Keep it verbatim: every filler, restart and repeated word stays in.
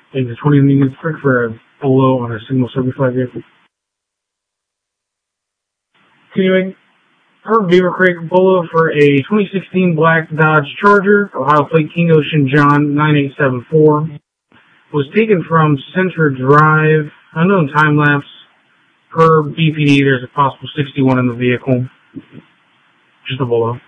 It's a twenty units for a Polo on a single certified vehicle. Continuing, her Beaver Creek Polo for a twenty sixteen black Dodge Charger, Ohio plate King Ocean John nine eight seven four, was taken from Center Drive, unknown time lapse. Per B P D, there's a possible sixty-one in the vehicle. Just a Polo.